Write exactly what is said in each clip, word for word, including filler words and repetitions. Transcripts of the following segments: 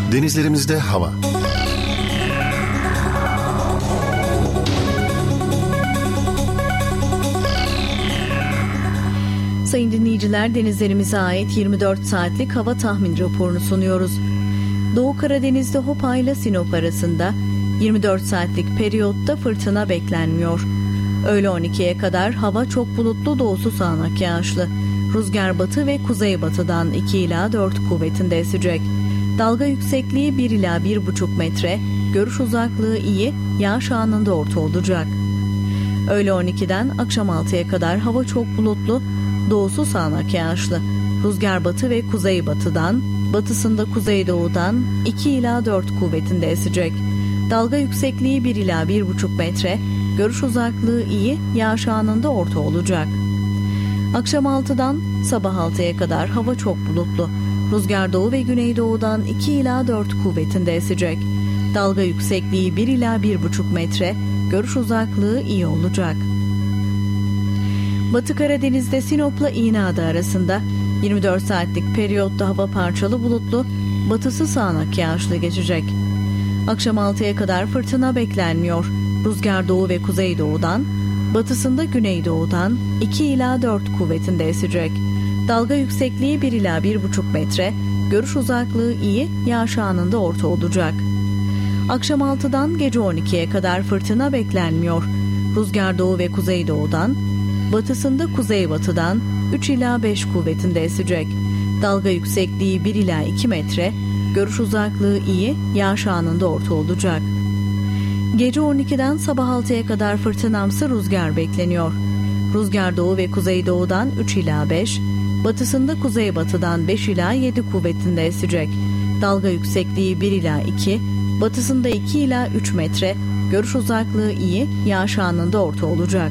Denizlerimizde hava. Sayın dinleyiciler, denizlerimize ait yirmi dört saatlik hava tahmin raporunu sunuyoruz. Doğu Karadeniz'de Hopa ile Sinop arasında yirmi dört saatlik periyotta fırtına beklenmiyor. Öğle on ikiye kadar hava çok bulutlu, doğusu sağanak yağışlı. Rüzgar batı ve kuzeybatıdan iki ila dört kuvvetinde esecek. Dalga yüksekliği bir ila bir buçuk metre, görüş uzaklığı iyi, yağış anında orta olacak. Öğle on ikiden akşam altıya kadar hava çok bulutlu, doğusu sağanak yağışlı. Rüzgar batı ve kuzeybatıdan, batısında kuzeydoğudan iki ila dört kuvvetinde esecek. Dalga yüksekliği bir ila bir buçuk metre, görüş uzaklığı iyi, yağış anında orta olacak. Akşam altıdan sabah altıya kadar hava çok bulutlu. Rüzgar doğu ve güneydoğudan iki ila dört kuvvetinde esecek. Dalga yüksekliği bir ila bir buçuk metre, görüş uzaklığı iyi olacak. Batı Karadeniz'de Sinop'la İğneada arasında yirmi dört saatlik periyotta hava parçalı bulutlu, batısı sağanak yağışlı geçecek. Akşam altıya kadar fırtına beklenmiyor. Rüzgar doğu ve kuzeydoğudan, batısında güneydoğudan iki ila dört kuvvetinde esecek. Dalga yüksekliği bir ila bir buçuk metre, görüş uzaklığı iyi, yağış anında orta olacak. Akşam altıdan gece on ikiye kadar fırtına beklenmiyor. Rüzgar doğu ve kuzeydoğudan, batısında kuzeybatıdan üç ila beş kuvvetinde esecek. Dalga yüksekliği bir ila iki metre, görüş uzaklığı iyi, yağış anında orta olacak. Gece on ikiden sabah altıya kadar fırtınamsı rüzgar bekleniyor. Rüzgar doğu ve kuzeydoğudan üç ila beş, batısında kuzeybatıdan beş ila yedi kuvvetinde esecek. Dalga yüksekliği bir ila iki, batısında iki ila üç metre, görüş uzaklığı iyi, yağış anında orta olacak.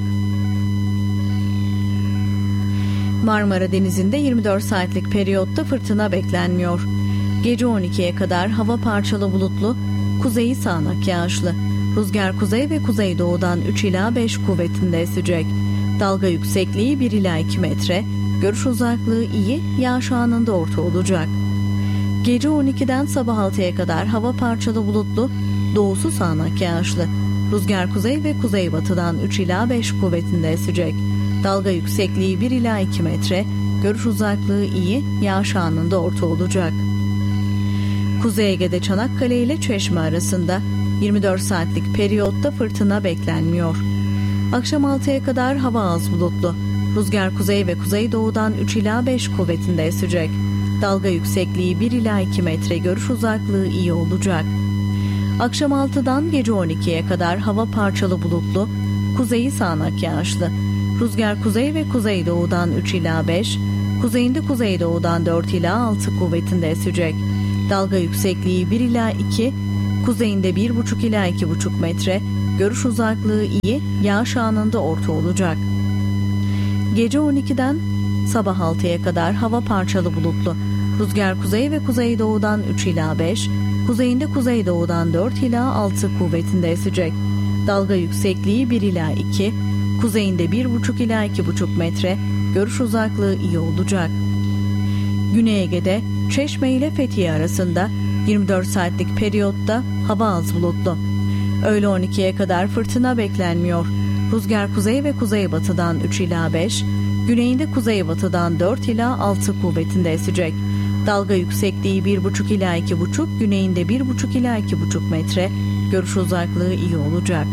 Marmara Denizi'nde yirmi dört saatlik periyotta fırtına beklenmiyor. Gece on ikiye kadar hava parçalı bulutlu, kuzeyi sağanak yağışlı. Rüzgar kuzey ve kuzeydoğudan üç ila beş kuvvetinde esecek. Dalga yüksekliği bir ila iki metre, görüş uzaklığı iyi, yağış anında orta olacak. Gece on ikiden sabah altıya kadar hava parçalı bulutlu, doğusu sağanak yağışlı. Rüzgar kuzey ve kuzeybatıdan üç ila beş kuvvetinde esecek. Dalga yüksekliği bir ila iki metre, görüş uzaklığı iyi, yağış anında orta olacak. Kuzey Ege'de Çanakkale ile Çeşme arasında yirmi dört saatlik periyotta fırtına beklenmiyor. Akşam altıya kadar hava az bulutlu. Rüzgar kuzey ve kuzeydoğudan üç ila beş kuvvetinde esecek. Dalga yüksekliği bir ila iki metre, görüş uzaklığı iyi olacak. Akşam altıdan gece on ikiye kadar hava parçalı bulutlu, kuzeyi sağanak yağışlı. Rüzgar kuzey ve kuzeydoğudan üç ila beş, kuzeyinde kuzeydoğudan dört ila altı kuvvetinde esecek. Dalga yüksekliği bir ila iki, kuzeyinde bir buçuk ila iki buçuk metre, görüş uzaklığı iyi, yağış anında orta olacak. Gece on ikiden sabah altıya kadar hava parçalı bulutlu. Rüzgar kuzey ve kuzeydoğudan üç ila beş, kuzeyinde kuzeydoğudan dört ila altı kuvvetinde esecek. Dalga yüksekliği bir ila iki, kuzeyinde bir buçuk ila iki buçuk metre, görüş uzaklığı iyi olacak. Güney Ege'de Çeşme ile Fethiye arasında yirmi dört saatlik periyotta hava az bulutlu. Öğle on ikiye kadar fırtına beklenmiyor. Rüzgar kuzey ve kuzeybatıdan üç ila beş, güneyinde kuzeybatıdan dört ila altı kuvvetinde esecek. Dalga yüksekliği bir buçuk ila iki buçuk, güneyinde bir buçuk ila iki buçuk metre, görüş uzaklığı iyi olacak.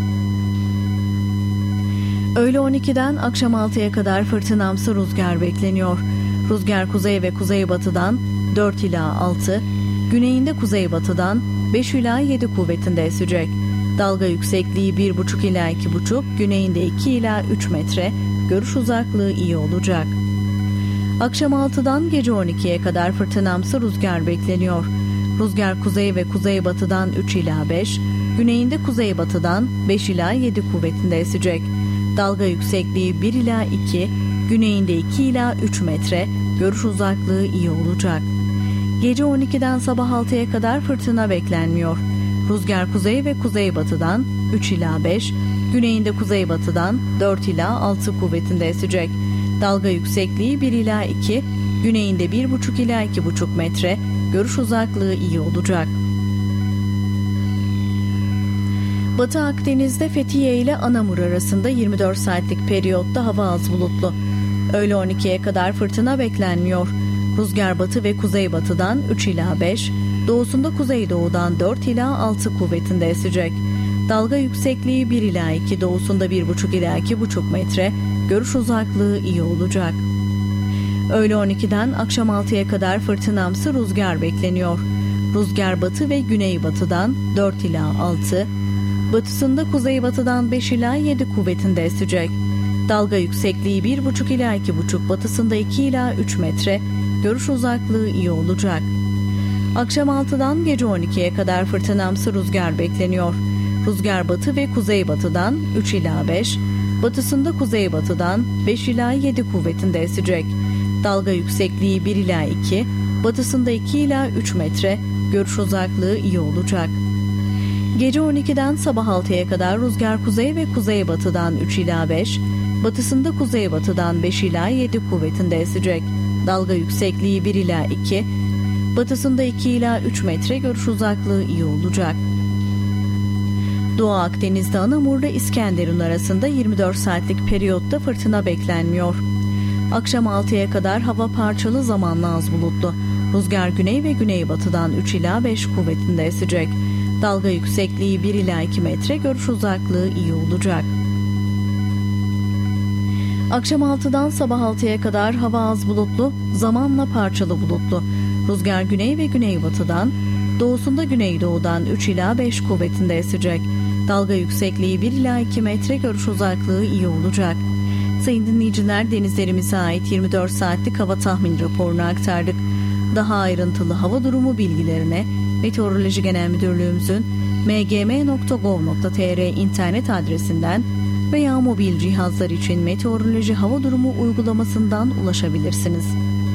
Öğle on ikiden akşam altıya kadar fırtınamsı rüzgar bekleniyor. Rüzgar kuzey ve kuzeybatıdan dört ila altı, güneyinde kuzeybatıdan beş ila yedi kuvvetinde esecek. Dalga yüksekliği bir buçuk ila iki buçuk, güneyinde iki ila üç metre, görüş uzaklığı iyi olacak. Akşam altıdan gece on ikiye kadar fırtınamsı rüzgar bekleniyor. Rüzgar kuzey ve kuzeybatıdan üç ila beş, güneyinde kuzeybatıdan beş ila yedi kuvvetinde esecek. Dalga yüksekliği bir ila iki, güneyinde iki ila üç metre, görüş uzaklığı iyi olacak. Gece on ikiden sabah altıya kadar fırtına beklenmiyor. Rüzgar kuzey ve kuzeybatıdan üç ila beş, güneyinde kuzeybatıdan dört ila altı kuvvetinde esecek. Dalga yüksekliği bir ila iki, Güneyinde bir buçuk ila iki buçuk metre, görüş uzaklığı iyi olacak. Batı Akdeniz'de Fethiye ile Anamur arasında yirmi dört saatlik periyotta hava az bulutlu. Öğle on ikiye kadar fırtına beklenmiyor. Rüzgar batı ve kuzeybatıdan üç ila beş, doğusunda kuzeydoğudan dört ila altı kuvvetinde esecek. Dalga yüksekliği bir ila iki, doğusunda bir buçuk ila iki buçuk metre, görüş uzaklığı iyi olacak. Öğle on ikiden akşam altıya kadar fırtınamsı rüzgar bekleniyor. Rüzgar batı ve güneybatıdan dört ila altı, batısında kuzeybatıdan beş ila yedi kuvvetinde esecek. Dalga yüksekliği bir buçuk ila iki buçuk, batısında iki ila üç metre, görüş uzaklığı iyi olacak. Akşam altıdan gece on ikiye kadar fırtınamsı rüzgar bekleniyor. Rüzgar batı ve kuzeybatıdan üç ila beş, batısında kuzeybatıdan beş ila yedi kuvvetinde esecek. Dalga yüksekliği bir ila iki, batısında iki ila üç metre, görüş uzaklığı iyi olacak. Gece on ikiden sabah altıya kadar rüzgar kuzey ve kuzeybatıdan üç ila beş, batısında kuzeybatıdan beş ila yedi kuvvetinde esecek. Dalga yüksekliği bir ila iki, batısında iki ila üç metre, görüş uzaklığı iyi olacak. Doğu Akdeniz'de Anamur'la İskenderun arasında yirmi dört saatlik periyotta fırtına beklenmiyor. Akşam altıya kadar hava parçalı, zamanla az bulutlu. Rüzgar güney ve güneybatıdan üç ila beş kuvvetinde esecek. Dalga yüksekliği bir ila iki metre, görüş uzaklığı iyi olacak. Akşam altıdan sabah altıya kadar hava az bulutlu, zamanla parçalı bulutlu. Rüzgar güney ve güneybatıdan, doğusunda güneydoğudan üç ila beş kuvvetinde esecek. Dalga yüksekliği bir ila iki metre, görüş uzaklığı iyi olacak. Sayın dinleyiciler, denizlerimize ait yirmi dört saatlik hava tahmin raporunu aktardık. Daha ayrıntılı hava durumu bilgilerine Meteoroloji Genel Müdürlüğümüzün m g m nokta gov nokta t r internet adresinden veya mobil cihazlar için meteoroloji hava durumu uygulamasından ulaşabilirsiniz.